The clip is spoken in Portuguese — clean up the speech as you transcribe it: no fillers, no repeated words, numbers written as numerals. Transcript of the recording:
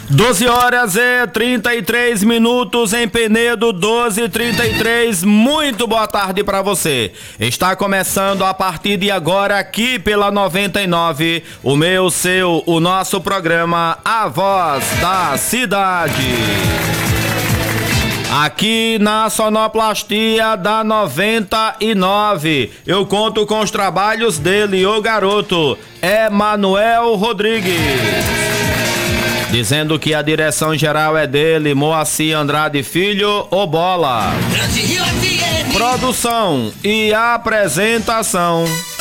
12h33 em Penedo, 12h33. Muito boa tarde para você. Está começando a partir de agora aqui pela 99, o meu, seu, o nosso programa A Voz da Cidade. Aqui na sonoplastia da 99, eu conto com os trabalhos dele, o garoto, Emanuel Rodrigues. Dizendo que a direção geral é dele, Moacir Andrade Filho, o Bola. Produção e apresentação,